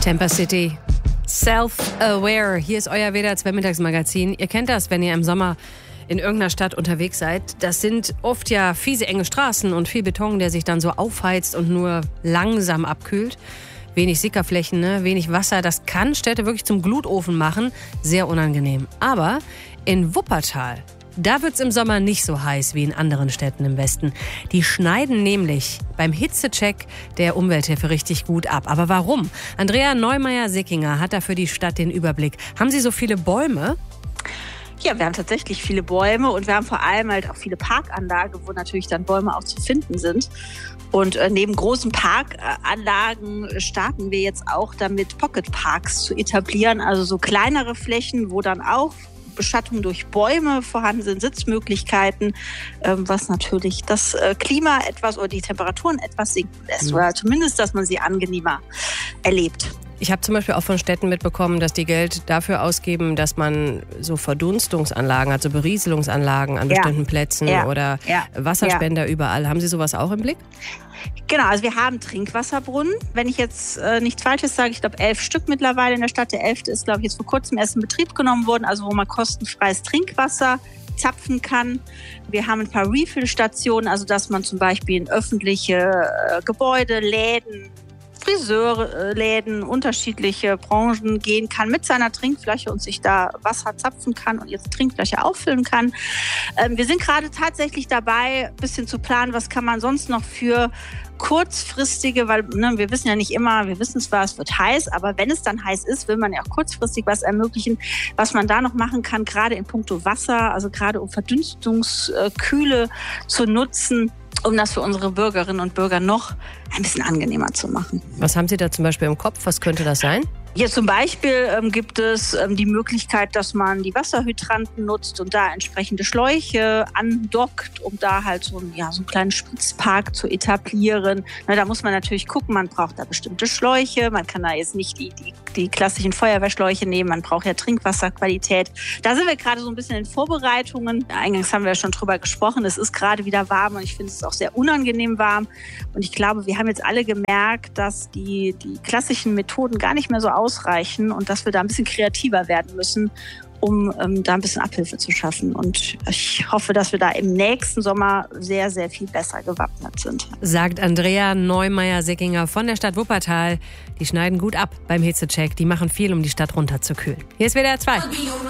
Temper City. Self-Aware. Hier ist euer WDR 2 Mittagsmagazin. Ihr kennt das, wenn ihr im Sommer in irgendeiner Stadt unterwegs seid. Das sind oft ja fiese, enge Straßen und viel Beton, der sich dann so aufheizt und nur langsam abkühlt. Wenig Sickerflächen, wenig Wasser. Das kann Städte wirklich zum Glutofen machen. Sehr unangenehm. Aber in Wuppertal, da wird's im Sommer nicht so heiß wie in anderen Städten im Westen. Die schneiden nämlich beim Hitzecheck der Umwelthilfe richtig gut ab. Aber warum? Andrea Neumeier-Sickinger hat da für die Stadt den Überblick. Haben Sie so viele Bäume? Ja, wir haben tatsächlich viele Bäume und wir haben vor allem halt auch viele Parkanlagen, wo natürlich dann Bäume auch zu finden sind. Und neben großen Parkanlagen starten wir jetzt auch damit, Pocket Parks zu etablieren. Also so kleinere Flächen, wo dann auch Beschattung durch Bäume vorhanden sind, Sitzmöglichkeiten, was natürlich das Klima etwas oder die Temperaturen etwas sinken lässt. Oder zumindest, dass man sie angenehmer erlebt. Ich habe zum Beispiel auch von Städten mitbekommen, dass die Geld dafür ausgeben, dass man so Verdunstungsanlagen, also Berieselungsanlagen an bestimmten Plätzen oder Wasserspender überall. Haben Sie sowas auch im Blick? Genau, also wir haben Trinkwasserbrunnen. Wenn ich jetzt nichts Falsches sage, ich glaube 11 Stück mittlerweile in der Stadt. Der 11. ist, glaube ich, jetzt vor kurzem erst in Betrieb genommen worden, also wo man kostenfreies Trinkwasser zapfen kann. Wir haben ein paar Refill-Stationen, also dass man zum Beispiel in öffentliche Gebäude, Läden, Friseurläden, unterschiedliche Branchen gehen kann mit seiner Trinkflasche und sich da Wasser zapfen kann und jetzt Trinkflasche auffüllen kann. Wir sind gerade tatsächlich dabei, ein bisschen zu planen, was kann man sonst noch für kurzfristige, weil wir wissen ja nicht immer, wir wissen zwar, es wird heiß, aber wenn es dann heiß ist, will man ja auch kurzfristig was ermöglichen, was man da noch machen kann, gerade in puncto Wasser, also gerade um Verdunstungskühle zu nutzen, um das für unsere Bürgerinnen und Bürger noch ein bisschen angenehmer zu machen. Was haben Sie da zum Beispiel im Kopf? Was könnte das sein? Hier zum Beispiel gibt es die Möglichkeit, dass man die Wasserhydranten nutzt und da entsprechende Schläuche andockt, um da halt so einen kleinen Spritzpark zu etablieren. Da muss man natürlich gucken, man braucht da bestimmte Schläuche. Man kann da jetzt nicht die klassischen Feuerwehrschläuche nehmen. Man braucht ja Trinkwasserqualität. Da sind wir gerade so ein bisschen in Vorbereitungen. Eingangs haben wir ja schon drüber gesprochen. Es ist gerade wieder warm und ich finde es auch sehr unangenehm warm. Und ich glaube, wir haben jetzt alle gemerkt, dass die klassischen Methoden gar nicht mehr so ausreichen und dass wir da ein bisschen kreativer werden müssen, um da ein bisschen Abhilfe zu schaffen. Und ich hoffe, dass wir da im nächsten Sommer sehr, sehr viel besser gewappnet sind. Sagt Andrea Neumeier-Sickinger von der Stadt Wuppertal. Die schneiden gut ab beim Hitzecheck. Die machen viel, um die Stadt runterzukühlen. Hier ist WDR 2.